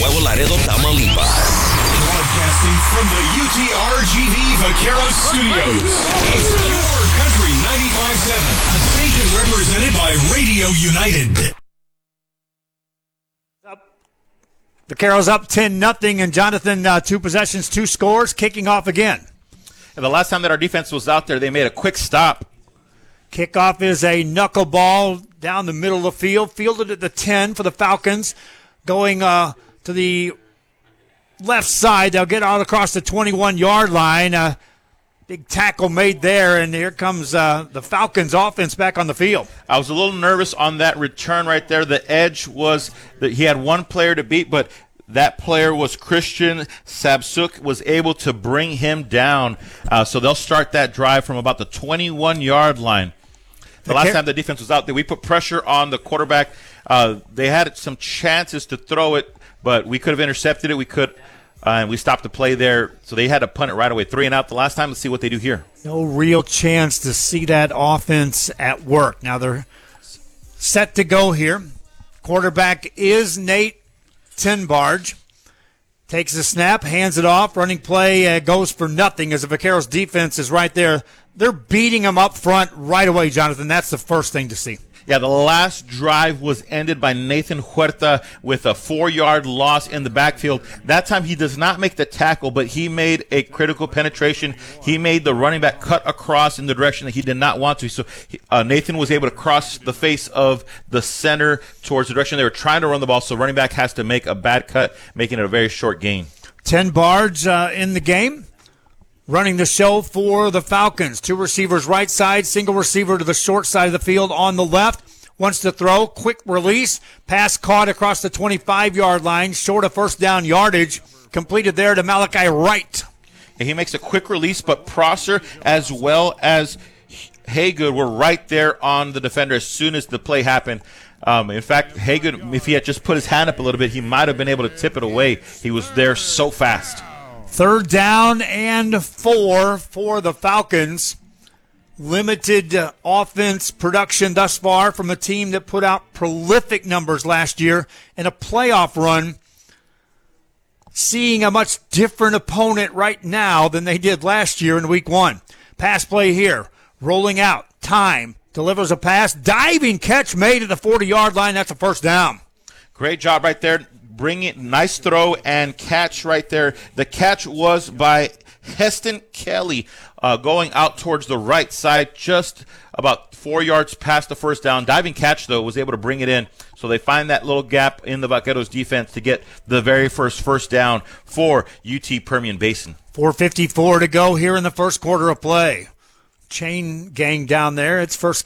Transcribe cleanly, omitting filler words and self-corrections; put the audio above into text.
Nuevo Laredo, Tamaulipas. Broadcasting from the UTRGV Vaqueros Studios. It's your Country 95.7, a station represented by Radio United. Vaqueros up 10-0, and Jonathan, 2 possessions, 2 scores, kicking off again. And the last time that our defense was out there, they made a quick stop. Kickoff is a knuckleball down the middle of the field, fielded at the 10 for the Falcons. Going to the left side, they'll get out across the 21-yard line. Big tackle made there, and here comes the Falcons offense back on the field. I was a little nervous on that return right there. The edge was that he had one player to beat, but that player was Christian Sabsuk, was able to bring him down. So they'll start that drive from about the 21-yard line. The last time the defense was out there, we put pressure on the quarterback. They had some chances to throw it, but we could have intercepted it. We could, and we stopped the play there. So they had to punt it right away. 3 and out the last time. Let's see what they do here. No real chance to see that offense at work. Now they're set to go here. Quarterback is Nate Tinbarge. Takes the snap, hands it off. Running play goes for nothing as the Vaqueros defense is right there. They're beating them up front right away, Jonathan. That's the first thing to see. Yeah, the last drive was ended by Nathan Huerta with a 4-yard loss in the backfield. That time he does not make the tackle, but he made a critical penetration. He made the running back cut across in the direction that he did not want to. So Nathan was able to cross the face of the center towards the direction they were trying to run the ball. So running back has to make a bad cut, making it a very short gain. Tinbarge in the game. Running the show for the Falcons. 2 receivers right side, single receiver to the short side of the field on the left. Wants to throw, quick release. Pass caught across the 25-yard line, short of first down yardage. Completed there to Malachi Wright. And he makes a quick release, but Prosser as well as Haygood were right there on the defender as soon as the play happened. In fact, Haygood, if he had just put his hand up a little bit, he might have been able to tip it away. He was there so fast. 3rd down and 4 for the Falcons. Limited offense production thus far from a team that put out prolific numbers last year in a playoff run. Seeing a much different opponent right now than they did last year in week 1. Pass play here. Rolling out. Time. Delivers a pass. Diving catch made at the 40-yard line. That's a first down. Great job right there. Bring it, nice throw and catch right there. The catch was by Heston Kelly going out towards the right side, just about 4 yards past the first down. Diving catch, though, was able to bring it in. So they find that little gap in the Vaqueros defense to get the very first down for UT Permian Basin. 4:54 to go here in the first quarter of play. Chain gang down there. It's first